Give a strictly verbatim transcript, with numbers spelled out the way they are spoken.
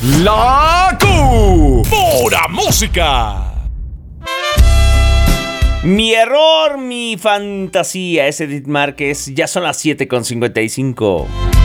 La Q. Pura música. Mi error, mi fantasía, es Edith Márquez. Ya son las siete con cincuenta y cinco.